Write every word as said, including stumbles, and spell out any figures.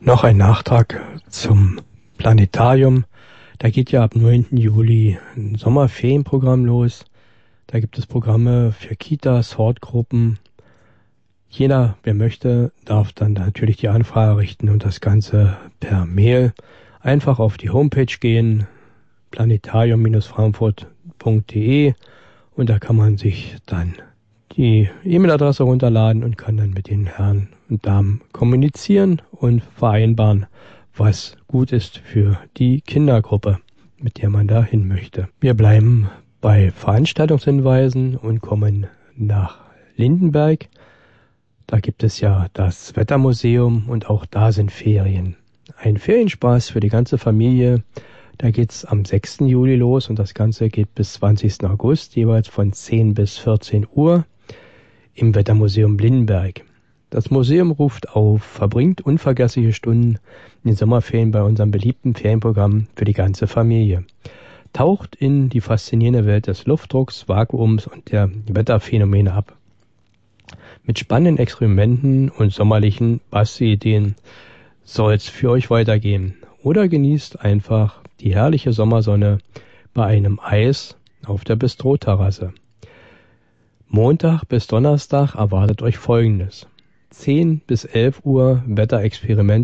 Noch ein Nachtrag zum Planetarium. Da geht ja ab neunten Juli ein Sommerferienprogramm los. Da gibt es Programme für Kitas, Hortgruppen. Jeder, wer möchte, darf dann natürlich die Anfrage richten und das Ganze per Mail einfach auf die Homepage gehen, planetarium frankfurt punkt de, und da kann man sich dann die E-Mail-Adresse runterladen und kann dann mit den Herren und Damen kommunizieren und vereinbaren, was gut ist für die Kindergruppe, mit der man da hin möchte. Wir bleiben bei Veranstaltungshinweisen und kommen nach Lindenberg. Da gibt es ja das Wettermuseum und auch da sind Ferien. Ein Ferienspaß für die ganze Familie. Da geht's am sechsten Juli los und das Ganze geht bis zwanzigsten August, jeweils von zehn bis vierzehn Uhr im Wettermuseum Lindenberg. Das Museum ruft auf, verbringt unvergessliche Stunden in den Sommerferien bei unserem beliebten Ferienprogramm für die ganze Familie. Taucht in die faszinierende Welt des Luftdrucks, Vakuums und der Wetterphänomene ab. Mit spannenden Experimenten und sommerlichen Bastelideen soll es für euch weitergehen. Oder genießt einfach die herrliche Sommersonne bei einem Eis auf der Bistro-Terrasse. Montag bis Donnerstag erwartet euch Folgendes: zehn bis elf Uhr Wetterexperiment